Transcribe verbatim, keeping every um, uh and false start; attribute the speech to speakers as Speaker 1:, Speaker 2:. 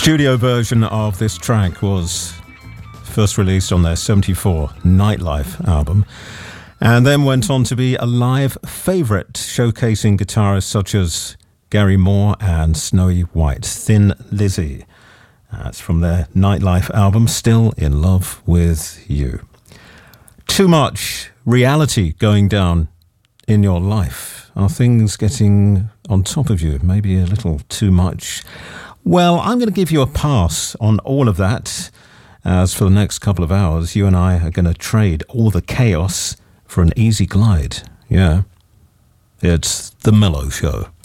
Speaker 1: studio version of this track was first released on their seventy-four Nightlife album, and then went on to be a live favourite, showcasing guitarists such as Gary Moore and Snowy White. Thin Lizzy. That's from their Nightlife album, Still in Love with You. Too much reality going down in your life. Are things getting on top of you? Maybe a little too much? Well, I'm going to give you a pass on all of that, as for the next couple of hours, you and I are going to trade all the chaos for an easy glide. Yeah, it's The Mellow Show.